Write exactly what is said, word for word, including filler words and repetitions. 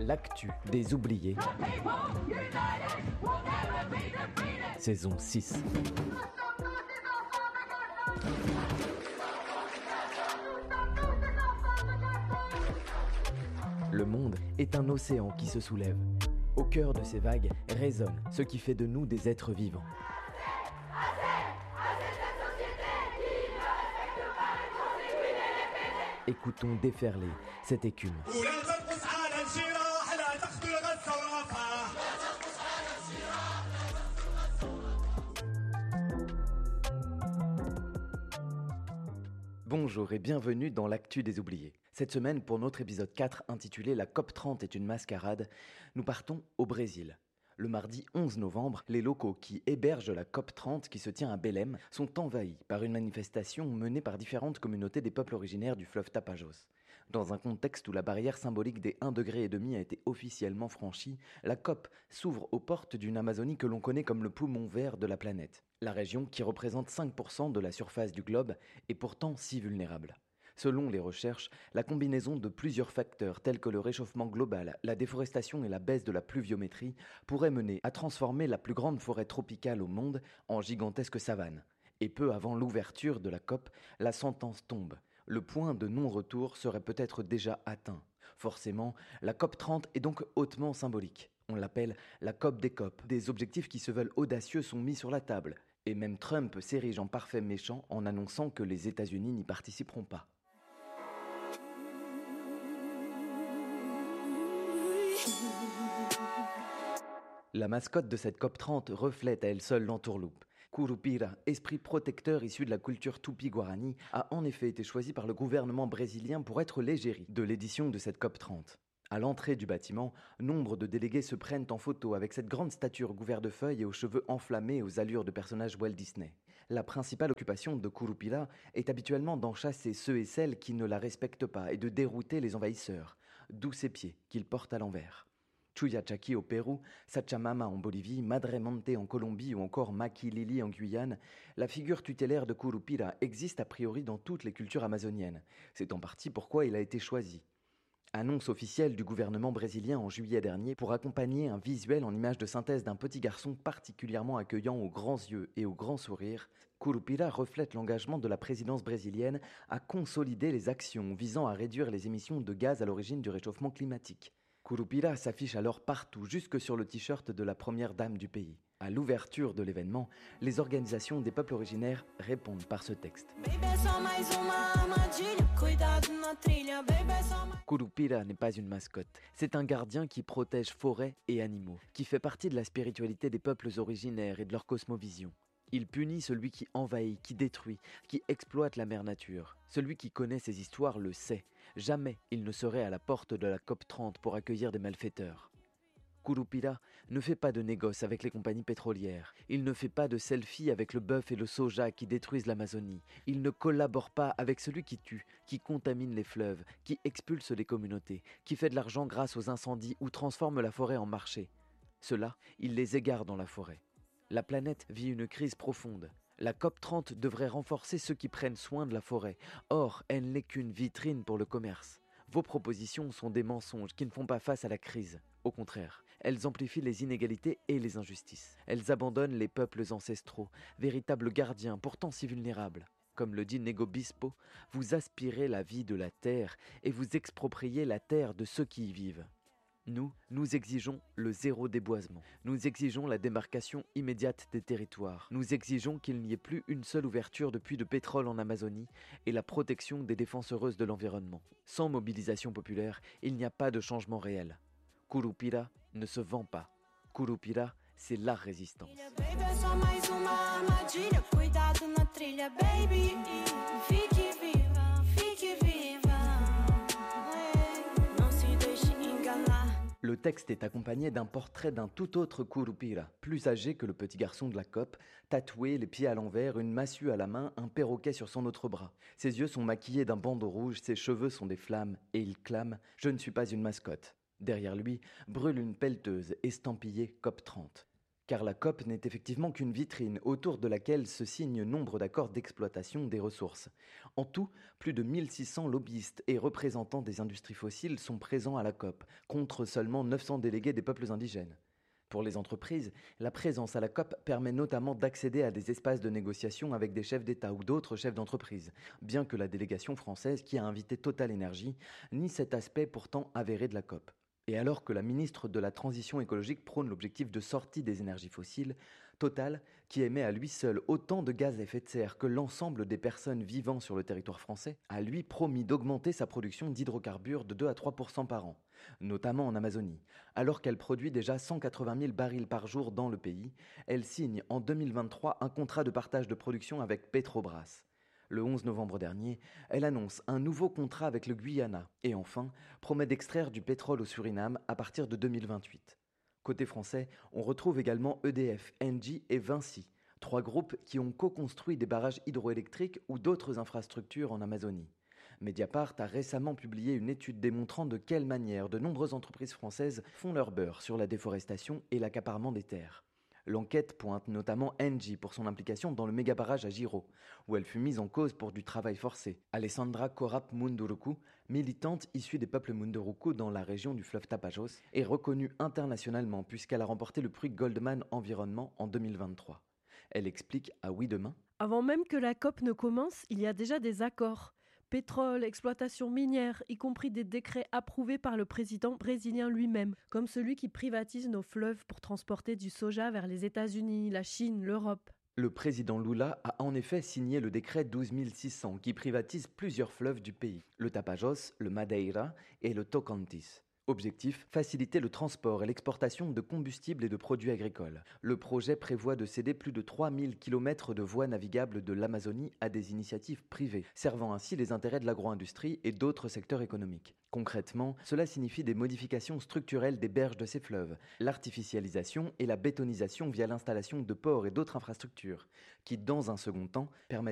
L'actu des oubliés. Saison six. Le monde est un océan qui se soulève. Au cœur de ces vagues résonne ce qui fait de nous des êtres vivants. Écoutons déferler cette écume. Bonjour et bienvenue dans l'actu des oubliés. Cette semaine, pour notre épisode quatre intitulé « La COP trente est une mascarade », nous partons au Brésil. Le mardi onze novembre, les locaux qui hébergent la COP trente qui se tient à Belém sont envahis par une manifestation menée par différentes communautés des peuples originaires du fleuve Tapajós. Dans un contexte où la barrière symbolique des un virgule cinq degré a été officiellement franchie, la COP s'ouvre aux portes d'une Amazonie que l'on connaît comme le poumon vert de la planète. La région, qui représente cinq pour cent de la surface du globe, est pourtant si vulnérable. Selon les recherches, la combinaison de plusieurs facteurs tels que le réchauffement global, la déforestation et la baisse de la pluviométrie pourrait mener à transformer la plus grande forêt tropicale au monde en gigantesque savane. Et peu avant l'ouverture de la COP, la sentence tombe. Le point de non-retour serait peut-être déjà atteint. Forcément, la COP trente est donc hautement symbolique. On l'appelle la COP des COP. Des objectifs qui se veulent audacieux sont mis sur la table. Et même Trump s'érige en parfait méchant en annonçant que les États-Unis n'y participeront pas. La mascotte de cette COP trente reflète à elle seule l'entourloupe. Curupira, esprit protecteur issu de la culture tupi-guarani, a en effet été choisi par le gouvernement brésilien pour être l'égérie de l'édition de cette COP trente. À l'entrée du bâtiment, nombre de délégués se prennent en photo avec cette grande stature couverte de feuilles et aux cheveux enflammés et aux allures de personnages Walt Disney. La principale occupation de Curupira est habituellement d'enchasser ceux et celles qui ne la respectent pas et de dérouter les envahisseurs, d'où ses pieds qu'il porte à l'envers. Chuyachaki au Pérou, Sachamama en Bolivie, Madre Monte en Colombie ou encore Maquilili en Guyane, la figure tutélaire de Curupira existe a priori dans toutes les cultures amazoniennes. C'est en partie pourquoi il a été choisi. Annonce officielle du gouvernement brésilien en juillet dernier pour accompagner un visuel en image de synthèse d'un petit garçon particulièrement accueillant aux grands yeux et aux grands sourires, Curupira reflète l'engagement de la présidence brésilienne à consolider les actions visant à réduire les émissions de gaz à l'origine du réchauffement climatique. Curupira s'affiche alors partout, jusque sur le t-shirt de la première dame du pays. À l'ouverture de l'événement, les organisations des peuples originaires répondent par ce texte. Curupira n'est pas une mascotte, c'est un gardien qui protège forêts et animaux, qui fait partie de la spiritualité des peuples originaires et de leur cosmovision. Il punit celui qui envahit, qui détruit, qui exploite la mère nature. Celui qui connaît ces histoires le sait. Jamais il ne serait à la porte de la COP trente pour accueillir des malfaiteurs. Curupira ne fait pas de négoce avec les compagnies pétrolières. Il ne fait pas de selfie avec le bœuf et le soja qui détruisent l'Amazonie. Il ne collabore pas avec celui qui tue, qui contamine les fleuves, qui expulse les communautés, qui fait de l'argent grâce aux incendies ou transforme la forêt en marché. Ceux-là, il les égare dans la forêt. La planète vit une crise profonde. La COP trente devrait renforcer ceux qui prennent soin de la forêt. Or, elle n'est qu'une vitrine pour le commerce. Vos propositions sont des mensonges qui ne font pas face à la crise. Au contraire, elles amplifient les inégalités et les injustices. Elles abandonnent les peuples ancestraux, véritables gardiens pourtant si vulnérables. Comme le dit Nego Bispo, vous aspirez la vie de la terre et vous expropriez la terre de ceux qui y vivent. Nous, nous exigeons le zéro déboisement. Nous exigeons la démarcation immédiate des territoires. Nous exigeons qu'il n'y ait plus une seule ouverture de puits de pétrole en Amazonie et la protection des défenseuses de l'environnement. Sans mobilisation populaire, il n'y a pas de changement réel. Curupira ne se vend pas. Curupira, c'est la résistance. Le texte est accompagné d'un portrait d'un tout autre Curupira, plus âgé que le petit garçon de la COP, tatoué, les pieds à l'envers, une massue à la main, un perroquet sur son autre bras. Ses yeux sont maquillés d'un bandeau rouge, ses cheveux sont des flammes, et il clame « Je ne suis pas une mascotte ». Derrière lui, brûle une pelleteuse estampillée COP trente. car la C O P n'est effectivement qu'une vitrine autour de laquelle se signent nombre d'accords d'exploitation des ressources. En tout, plus de mille six cents lobbyistes et représentants des industries fossiles sont présents à la C O P, contre seulement neuf cents délégués des peuples indigènes. Pour les entreprises, la présence à la C O P permet notamment d'accéder à des espaces de négociation avec des chefs d'État ou d'autres chefs d'entreprise, bien que la délégation française qui a invité Total Energy nie cet aspect pourtant avéré de la C O P. Et alors que la ministre de la Transition écologique prône l'objectif de sortie des énergies fossiles, Total, qui émet à lui seul autant de gaz à effet de serre que l'ensemble des personnes vivant sur le territoire français, a lui promis d'augmenter sa production d'hydrocarbures de deux à trois pour cent par an, notamment en Amazonie. Alors qu'elle produit déjà cent quatre-vingt mille barils par jour dans le pays, elle signe en deux mille vingt-trois un contrat de partage de production avec Petrobras. Le onze novembre dernier, elle annonce un nouveau contrat avec le Guyana et enfin promet d'extraire du pétrole au Suriname à partir de deux mille vingt-huit. Côté français, on retrouve également E D F, Engie et Vinci, trois groupes qui ont co-construit des barrages hydroélectriques ou d'autres infrastructures en Amazonie. Mediapart a récemment publié une étude démontrant de quelle manière de nombreuses entreprises françaises font leur beurre sur la déforestation et l'accaparement des terres. L'enquête pointe notamment Engie pour son implication dans le méga-barrage à Giro, où elle fut mise en cause pour du travail forcé. Alessandra Corap Munduruku, militante issue des peuples Munduruku dans la région du fleuve Tapajós, est reconnue internationalement puisqu'elle a remporté le prix Goldman Environnement en deux mille vingt-trois. Elle explique à Oui Demain. Avant même que la C O P ne commence, il y a déjà des accords. Pétrole, exploitation minière, y compris des décrets approuvés par le président brésilien lui-même, comme celui qui privatise nos fleuves pour transporter du soja vers les États-Unis, la Chine, l'Europe. Le président Lula a en effet signé le décret douze mille six cents qui privatise plusieurs fleuves du pays, le Tapajós, le Madeira et le Tocantins. Objectif, faciliter le transport et l'exportation de combustibles et de produits agricoles. Le projet prévoit de céder plus de trois mille kilomètres de voies navigables de l'Amazonie à des initiatives privées, servant ainsi les intérêts de l'agro-industrie et d'autres secteurs économiques. Concrètement, cela signifie des modifications structurelles des berges de ces fleuves, l'artificialisation et la bétonisation via l'installation de ports et d'autres infrastructures, qui, dans un second temps, permettent